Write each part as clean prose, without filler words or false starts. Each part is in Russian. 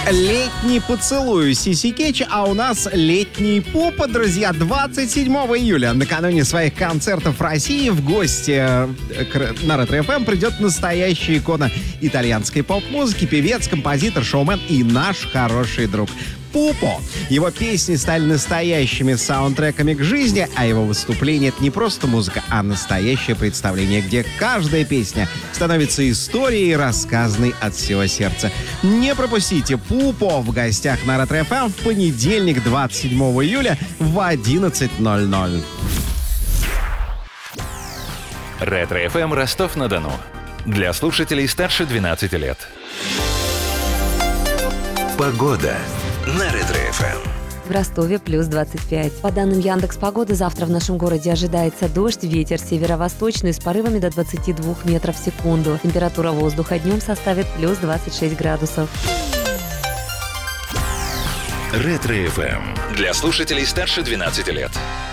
Летний поцелуй Сиси Кетч, а у нас летний пупа, друзья. 27 июля, накануне своих концертов в России, в гости на Ретро-ФМ придет настоящая икона итальянской поп-музыки, певец, композитор, шоумен и наш хороший друг Пупо. Его песни стали настоящими саундтреками к жизни, а его выступление — это не просто музыка, а настоящее представление, где каждая песня становится историей, рассказанной от всего сердца. Не пропустите Пупо в гостях на Ретро-ФМ в понедельник, 27 июля в 11:00. Ретро-ФМ Ростов-на-Дону. Для слушателей старше 12 лет. Погода на Ретро-ФМ. В Ростове плюс 25. По данным Яндекс.Погоды, завтра в нашем городе ожидается дождь, ветер северо-восточный с порывами до 22 метров в секунду. Температура воздуха днем составит плюс 26 градусов. Ретро-ФМ. Для слушателей старше 12 лет.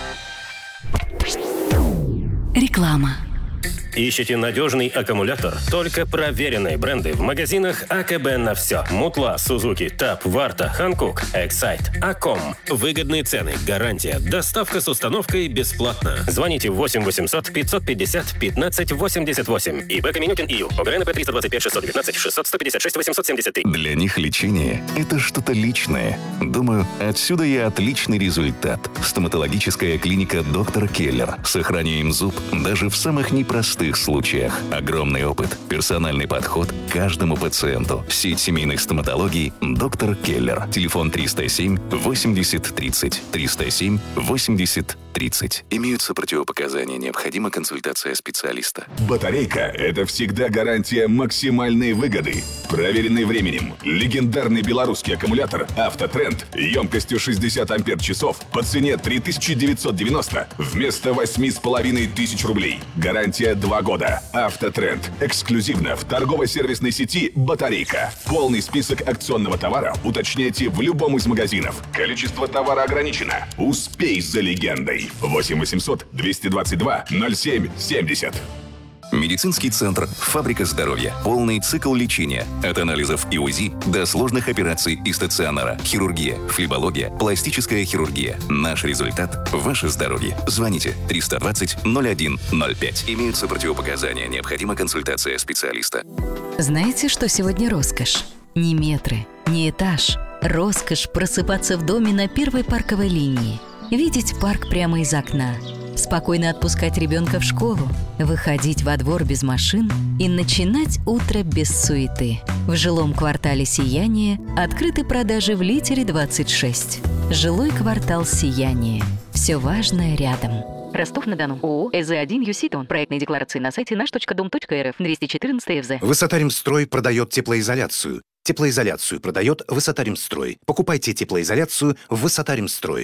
Реклама. Ищете надежный аккумулятор? Только проверенные бренды в магазинах АКБ на все. Мутла, Сузуки, ТАП, Варта, Ханкук, Эксайт, Аком. Выгодные цены, гарантия, доставка с установкой бесплатно. Звоните 8 800 550 15 88. ИП Каменюкин ИЮ. ОГРНП 325 619 600 156 873. Для них лечение – это что-то личное. Думаю, отсюда и отличный результат. Стоматологическая клиника «Доктор Келлер». Сохраняем зуб даже в самых непростых случаях. Огромный опыт, персональный подход к каждому пациенту. Сеть семейной стоматологии «Доктор Келлер». Телефон 307 80 30. 307 80 30. Имеются противопоказания. Необходима консультация специалиста. Батарейка – это всегда гарантия максимальной выгоды. Проверенный временем. Легендарный белорусский аккумулятор «Автотренд» емкостью 60 ампер-часов по цене 3990 вместо 8500 рублей. Гарантия 2 года. «Автотренд». Эксклюзивно в торгово-сервисной сети «Батарейка». Полный список акционного товара уточняйте в любом из магазинов. Количество товара ограничено. Успей за легендой. 8 800 222 07 70. Медицинский центр «Фабрика здоровья». Полный цикл лечения. От анализов и УЗИ до сложных операций и стационара. Хирургия, флебология, пластическая хирургия. Наш результат – ваше здоровье. Звоните 320 01 05. Имеются противопоказания. Необходима консультация специалиста. Знаете, что сегодня роскошь? Не метры, не этаж. Роскошь просыпаться в доме на первой парковой линии. Видеть парк прямо из окна. Спокойно отпускать ребенка в школу, выходить во двор без машин и начинать утро без суеты. В жилом квартале «Сияние» открыты продажи в Литере 26. Жилой квартал «Сияние». Все важное рядом. Ростов-на-Дону. ООО «ЭЗ-1 Юситон». Проектные декларации на сайте наш.дом.рф. 214 ФЗ. Высотаримстрой продает теплоизоляцию. Теплоизоляцию продает Высотаримстрой. Покупайте теплоизоляцию в Высотаримстрой.